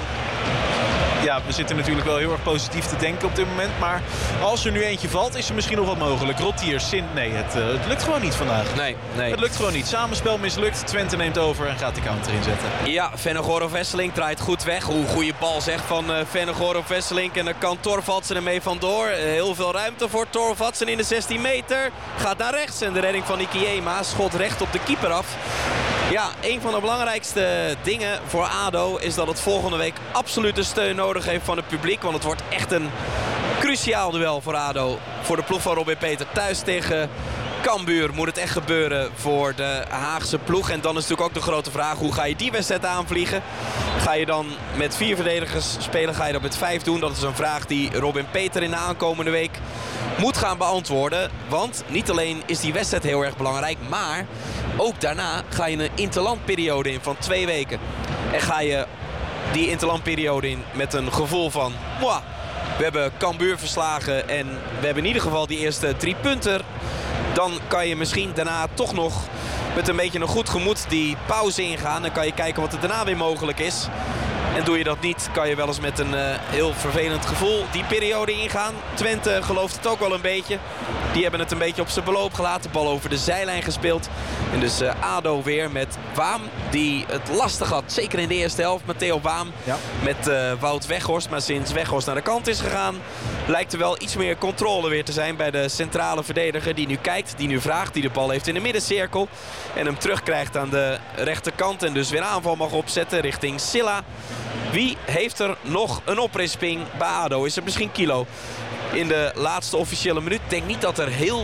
Ja, we zitten natuurlijk wel heel erg positief te denken op dit moment. Maar als er nu eentje valt, is er misschien nog wat mogelijk. Rottier, Sint, nee, het, uh, het lukt gewoon niet vandaag. Nee, nee. Het lukt gewoon niet. Samenspel mislukt. Twente neemt over en gaat de counter inzetten. Ja, Vennegoorov-Wesseling draait goed weg. Hoe goede bal zeg van uh, Vennegoorov-Wesseling. En dan kan Torvatsen ermee vandoor. Uh, heel veel ruimte voor Torvatsen in de zestien meter. Gaat naar rechts en de redding van Ikiema. Schot recht op de keeper af. Ja, een van de belangrijkste dingen voor ADO is dat het volgende week absolute steun nodig heeft van het publiek. Want het wordt echt een cruciaal duel voor ADO. Voor de ploeg van Robin Peter thuis tegen Cambuur moet het echt gebeuren voor de Haagse ploeg. En dan is natuurlijk ook de grote vraag, hoe ga je die wedstrijd aanvliegen? Ga je dan met vier verdedigers spelen? Ga je dat met vijf doen? Dat is een vraag die Robin Peter in de aankomende week moet gaan beantwoorden. Want niet alleen is die wedstrijd heel erg belangrijk, maar ook daarna ga je een interlandperiode in van twee weken. En ga je die interlandperiode in met een gevoel van, mwah, we hebben Cambuur verslagen en we hebben in ieder geval die eerste drie punten. Dan kan je misschien daarna toch nog met een beetje een goed gemoed die pauze ingaan. Dan kan je kijken wat er daarna weer mogelijk is. En doe je dat niet, kan je wel eens met een uh, heel vervelend gevoel die periode ingaan. Twente gelooft het ook wel een beetje. Die hebben het een beetje op zijn beloop gelaten. Bal over de zijlijn gespeeld. En dus uh, ADO weer met Waam, die het lastig had. Zeker in de eerste helft met Theo Waam. Ja. Met uh, Wout Weghorst. Maar sinds Weghorst naar de kant is gegaan, lijkt er wel iets meer controle weer te zijn bij de centrale verdediger. Die nu kijkt, die nu vraagt, die de bal heeft in de middencirkel. En hem terugkrijgt aan de rechterkant. En dus weer aanval mag opzetten richting Silla. Wie heeft er nog een oprisping bij ADO? Is het misschien Kilo in de laatste officiële minuut? Ik denk niet dat er heel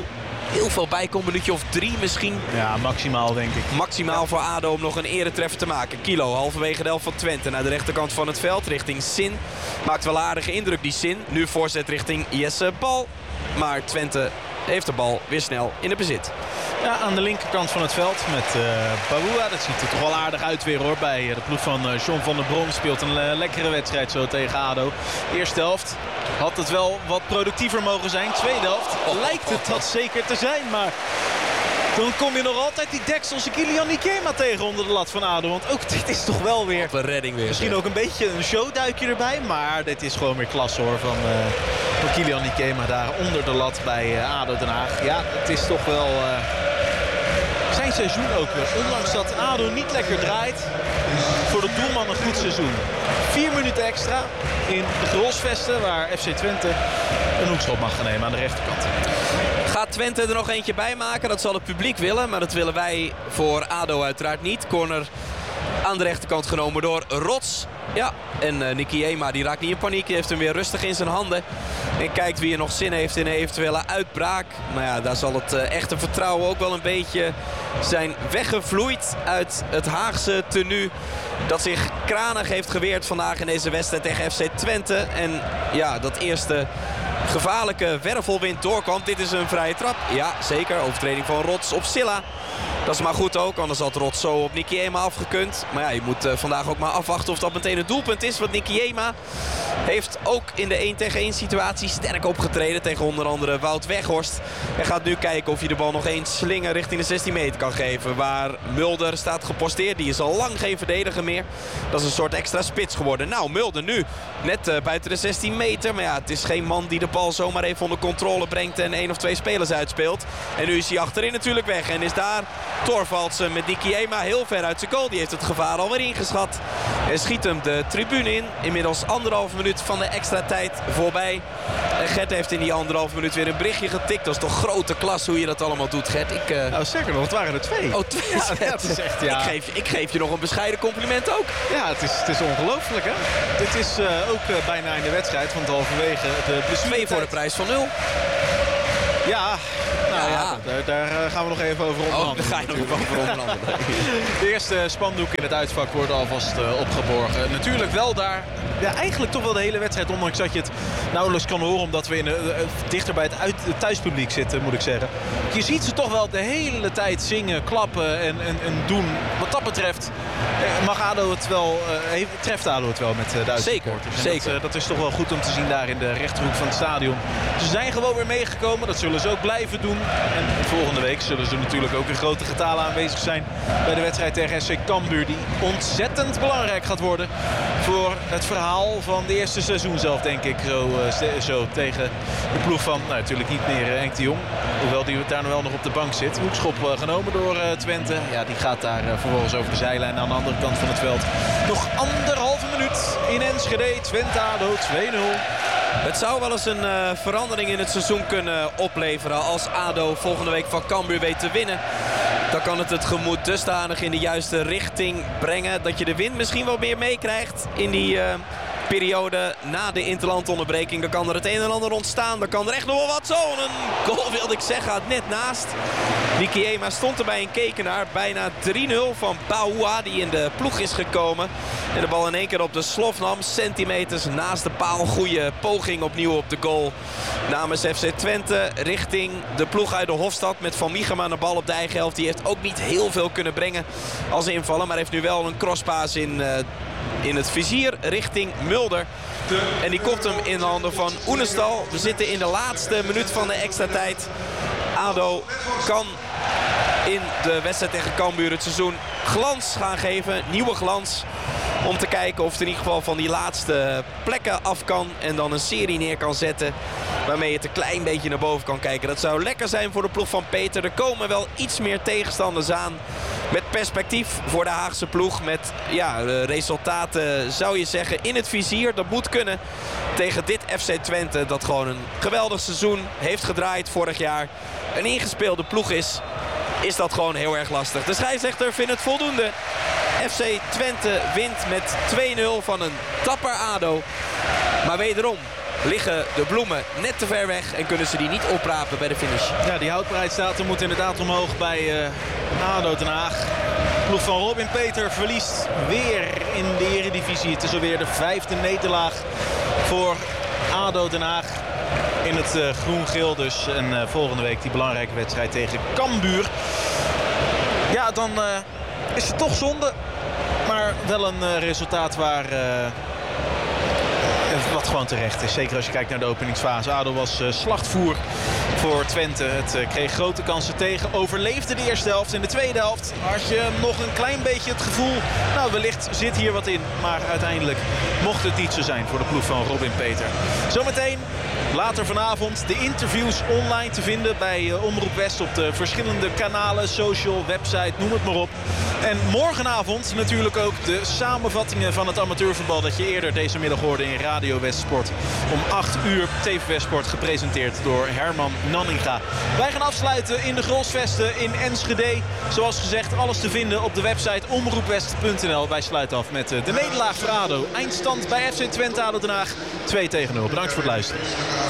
heel veel bij komt. Een minuutje of drie misschien. Ja, maximaal denk ik. Maximaal voor A D O om nog een eretreffer te maken. Kilo, halverwege de helft van Twente. Naar de rechterkant van het veld, richting Sin. Maakt wel aardige indruk die Sin. Nu voorzet richting Jesse Bal. Maar Twente heeft de bal weer snel in het bezit. Ja, aan de linkerkant van het veld met uh, Baoua. Dat ziet er toch wel aardig uit weer hoor. Bij uh, de ploeg van uh, John van der Brom speelt een uh, lekkere wedstrijd zo tegen A D O. Eerste helft had het wel wat productiever mogen zijn. Tweede helft lijkt het dat zeker te zijn. Maar dan kom je nog altijd die dekselse Kylian Nikema tegen onder de lat van A D O. Want ook dit is toch wel weer... Op een redding weer. Misschien ook een beetje een showduikje erbij. Maar dit is gewoon weer klasse hoor van, uh, van Kylian Nikema daar onder de lat bij uh, A D O Den Haag. Ja, het is toch wel... Uh, zijn seizoen ook weer. Ondanks dat A D O niet lekker draait. Voor de doelman een goed seizoen. Vier minuten extra in de Grolsvesten. Waar F C Twente een hoekschop mag gaan nemen aan de rechterkant. Gaat Twente er nog eentje bij maken? Dat zal het publiek willen. Maar dat willen wij voor A D O uiteraard niet. Corner aan de rechterkant genomen door Rots. Ja, en uh, Nikiema die raakt niet in paniek. Die heeft hem weer rustig in zijn handen. En kijkt wie er nog zin heeft in een eventuele uitbraak. Maar ja, daar zal het uh, echte vertrouwen ook wel een beetje zijn weggevloeid uit het Haagse tenue. Dat zich kranig heeft geweerd vandaag in deze wedstrijd tegen F C Twente. En ja, dat eerste gevaarlijke wervelwind doorkwam. Dit is een vrije trap. Ja, zeker. Overtreding van Rots op Silla. Dat is maar goed ook, anders had Rots zo op Nikiema afgekund. Maar ja, je moet uh, vandaag ook maar afwachten of dat meteen het doelpunt is. Want Nikiema heeft ook in de één tegen één situatie sterk opgetreden tegen onder andere Wout Weghorst. En gaat nu kijken of hij de bal nog eens slingen richting de zestien meter kan geven. Waar Mulder staat geposteerd. Die is al lang geen verdediger meer. Dat is een soort extra spits geworden. Nou, Mulder nu net uh, buiten de zestien meter. Maar ja, het is geen man die de bal zomaar even onder controle brengt en één of twee spelers uitspeelt. En nu is hij achterin natuurlijk weg. En is daar Thorvaldsen met Nikiema heel ver uit zijn goal. Die heeft het gevaar alweer ingeschat. En schiet hem de tribune in. Inmiddels anderhalve minuut van de extra tijd voorbij. En Gert heeft in die anderhalve minuut weer een berichtje getikt. Dat is toch grote klas hoe je dat allemaal doet, Gert. Ik, uh... Nou, zeker nog. Het waren er twee. Oh, twee? Ja, ja, dat is echt, ja. ik, geef, ik geef je nog een bescheiden compliment ook. Ja, het is, het is ongelooflijk, hè. Dit is uh, ook uh, bijna in de wedstrijd. Want halverwege de blessure. Twee voor de prijs van nul. Ja, nou ja, ja daar, daar gaan we nog even over onderhandelen. Oh, daar ga je nog even over onderhandelen. De eerste spandoek in het uitvak wordt alvast uh, opgeborgen. Natuurlijk wel daar, ja, eigenlijk toch wel de hele wedstrijd, ondanks dat je het nauwelijks kan horen, omdat we in, uh, dichter bij het, uit, het thuispubliek zitten, moet ik zeggen. Je ziet ze toch wel de hele tijd zingen, klappen en, en, en doen. Wat dat betreft uh, mag A D O het wel, uh, heeft, treft A D O het wel met uh, Duitse Zeker, supporters. zeker. Dat, uh, dat is toch wel goed om te zien daar in de rechterhoek van het stadion. Ze zijn gewoon weer meegekomen, dat zullen ze ook blijven doen. En volgende week zullen ze natuurlijk ook in grote getalen aanwezig zijn bij de wedstrijd tegen S C Cambuur. Die ontzettend belangrijk gaat worden voor het verhaal van de eerste seizoen zelf, denk ik. Zo, uh, zo tegen de ploeg van, nou, natuurlijk niet meer uh, Henk de Jong. Hoewel die daar nog wel nog op de bank zit. Hoekschop uh, genomen door uh, Twente. Ja, die gaat daar uh, vervolgens over de zijlijn aan de andere kant van het veld. Nog anderhalve minuut in Enschede. Twente A D O twee nul. Het zou wel eens een uh, verandering in het seizoen kunnen opleveren als A D O volgende week van Cambuur weet te winnen. Dan kan het het gemoed dusdanig in de juiste richting brengen dat je de wind misschien wel meer meekrijgt in die uh, periode na de interlandonderbreking. Dan kan er het een en ander ontstaan. Dan kan er echt nog wel wat zo. Een goal wilde ik zeggen, gaat net naast. Nikiema stond erbij en keek naar. Bijna drie nul van Baoua die in de ploeg is gekomen. En de bal in één keer op de slof nam. Centimeters naast de paal. Goede poging opnieuw op de goal namens F C Twente. Richting de ploeg uit de Hofstad met Van Michema de bal op de eigen helft. Die heeft ook niet heel veel kunnen brengen als invaller. Maar heeft nu wel een crosspaas in, uh, in het vizier richting Mulder. En die komt hem in de handen van Oenestal. We zitten in de laatste minuut van de extra tijd. A D O kan in de wedstrijd tegen Cambuur het seizoen glans gaan geven. Nieuwe glans. Om te kijken of het in ieder geval van die laatste plekken af kan. En dan een serie neer kan zetten. Waarmee het een klein beetje naar boven kan kijken. Dat zou lekker zijn voor de ploeg van Peter. Er komen wel iets meer tegenstanders aan. Met perspectief voor de Haagse ploeg. Met ja, resultaten zou je zeggen in het vizier. Dat moet kunnen tegen dit F C Twente. Dat gewoon een geweldig seizoen heeft gedraaid vorig jaar. Een ingespeelde ploeg is. Is dat gewoon heel erg lastig. De scheidsrechter vindt het voldoende. F C Twente wint met twee nul van een dapper A D O. Maar wederom, liggen de bloemen net te ver weg en kunnen ze die niet oprapen bij de finish. Ja, die houdbaarheid staat er moet inderdaad omhoog bij uh, ADO Den Haag. De ploeg van Robin Peter verliest weer in de Eredivisie. Het is alweer de vijfde nederlaag voor ADO Den Haag. In het uh, groen-geel dus. En uh, volgende week die belangrijke wedstrijd tegen Cambuur. Ja, dan uh, is het toch zonde. Maar wel een uh, resultaat waar... Uh, wat gewoon terecht is. Zeker als je kijkt naar de openingsfase. ADO was uh, slachtvoer voor Twente. Het uh, kreeg grote kansen tegen. Overleefde de eerste helft. In de tweede helft had je nog een klein beetje het gevoel... nou, wellicht zit hier wat in. Maar uiteindelijk mocht het niet zo zijn voor de ploeg van Robin Peter. Zometeen, later vanavond, de interviews online te vinden bij uh, Omroep West op de verschillende kanalen, social, website, noem het maar op. En morgenavond natuurlijk ook de samenvattingen van het amateurvoetbal dat je eerder deze middag hoorde in Radio Westsport. Om acht uur T V Westsport gepresenteerd door Herman Nanninga. Wij gaan afsluiten in de Grolsvesten in Enschede. Zoals gezegd, alles te vinden op de website omroepwest punt n l. Wij sluiten af met de nederlaag voor ADO. Eindstand bij F C Twente ADO Den Haag twee tegen nul. Bedankt voor het luisteren.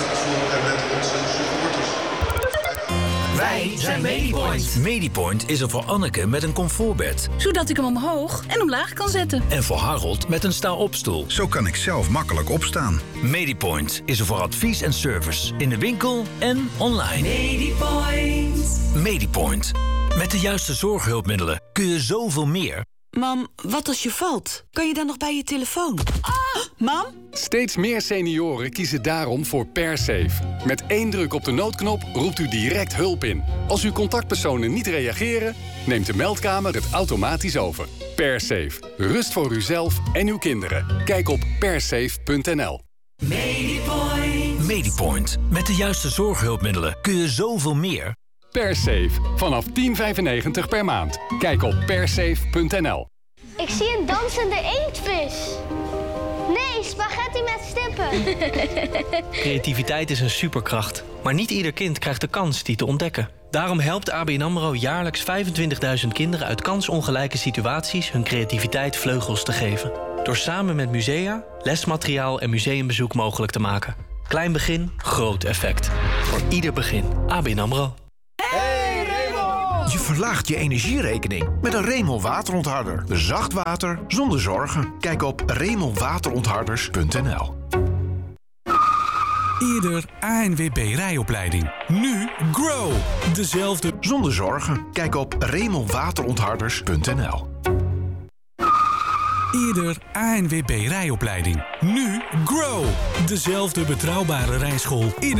Wij zijn Medipoint. Medipoint is er voor Anneke met een comfortbed. Zodat ik hem omhoog en omlaag kan zetten. En voor Harold met een sta-opstoel. Zo kan ik zelf makkelijk opstaan. Medipoint is er voor advies en service. In de winkel en online. Medipoint. Medipoint. Met de juiste zorghulpmiddelen kun je zoveel meer. Mam, wat als je valt? Kan je dan nog bij je telefoon? Ah, mam? Steeds meer senioren kiezen daarom voor PerSafe. Met één druk op de noodknop roept u direct hulp in. Als uw contactpersonen niet reageren, neemt de meldkamer het automatisch over. PerSafe. Rust voor uzelf en uw kinderen. Kijk op persafe punt n l. Medipoint. Medipoint. Met de juiste zorghulpmiddelen kun je zoveel meer. PerSafe. Vanaf tien vijfennegentig per maand. Kijk op persafe punt n l. Ik zie een dansende inktvis. Nee, spaghetti met stippen. Creativiteit is een superkracht. Maar niet ieder kind krijgt de kans die te ontdekken. Daarom helpt A B N AMRO jaarlijks vijfentwintigduizend kinderen uit kansongelijke situaties hun creativiteit vleugels te geven. Door samen met musea, lesmateriaal en museumbezoek mogelijk te maken. Klein begin, groot effect. Voor ieder begin. A B N AMRO. Hey Raymond! Je verlaagt je energierekening met een Raymond waterontharder. Zacht water zonder zorgen. Kijk op raymond waterontharders punt n l. Eerder A N W B rijopleiding. Nu Grow. Dezelfde zonder zorgen. Kijk op raymond waterontharders punt n l. Eerder A N W B rijopleiding. Nu Grow. Dezelfde betrouwbare rijschool in